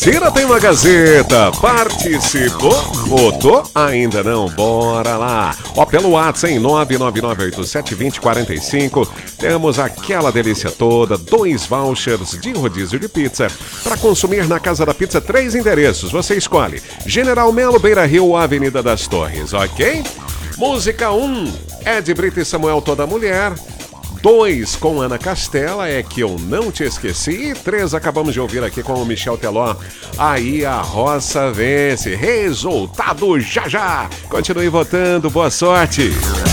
Mentira, tem uma Gazeta. Participou? Votou? Ainda não? Bora lá. Ó, pelo WhatsApp em 999872045 temos aquela delícia toda, 2 vouchers de rodízio de pizza para consumir na Casa da Pizza, 3 endereços. Você escolhe General Melo, Beira Rio ou Avenida das Torres, ok? Música 1, Ed Brito e Samuel Toda Mulher. 2 com Ana Castela, É Que Eu Não Te Esqueci. E 3 acabamos de ouvir aqui com o Michel Teló, Aí a Roça Vence. Resultado já já. Continue votando, boa sorte.